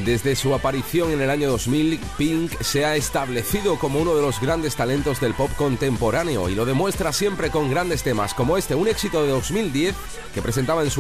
Desde su aparición en el año 2000, Pink se ha establecido como uno de los grandes talentos del pop contemporáneo y lo demuestra siempre con grandes temas como este, un éxito de 2010 que presentaba en su